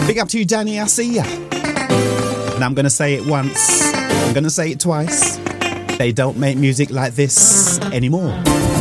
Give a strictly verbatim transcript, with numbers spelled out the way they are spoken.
Big up to you, Danny, I see ya. And I'm going to say it once. I'm going to say it twice. They don't make music like this anymore.